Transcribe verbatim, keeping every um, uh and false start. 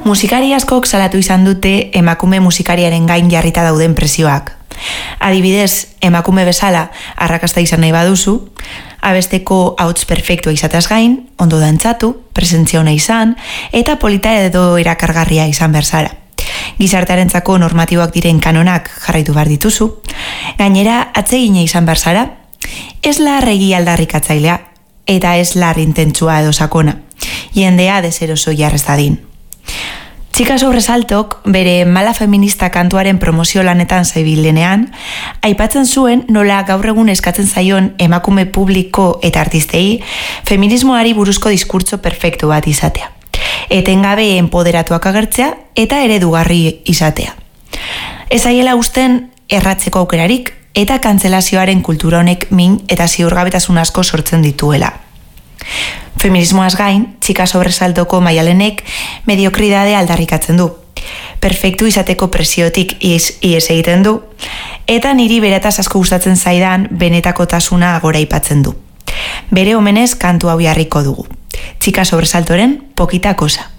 Musikari askok salatu izan dute emakume musikariaren gain jarrita dauden presioak. Adibidez, emakume bezala arrakasta izan nahi baduzu, abesteko hauts perfektua izateaz gain, ondo dantzatu, presentzia ona izan, eta polita edo erakargarria izan berzara. Gizartearentzako normatiboak diren kanonak jarraitu behar dituzu, gainera atsegina izan berzara, ez larregi aldarrikatzailea, eta ez lar intentsua edo sakona, jendea deseroso jarrez dadin. Txika sobresaltok bere mala feminista kantuaren promozio lanetan zaibilenean, aipatzen zuen nola gaur egun eskatzen zaion emakume publiko eta artistei feminismoari buruzko diskurtso perfektu bat izatea. Etengabe enpoderatuak agertzea eta eredugarri izatea. Ez aiela usten erratzeko aukerarik eta kantzelazioaren kultura honek min eta ziurgabetasun asko sortzen dituela. Feminismoaz gain, txika sobresaltoko maialenek mediokridade aldarrikatzen du. Perfektu izateko presiotik ies, ies egiten du, eta niri berataz asko gustatzen zaidan benetako tasuna gora aipatzen du. Bere omenez kantu hau jarriko dugu. Txika sobresaltoren Pokita Cosa.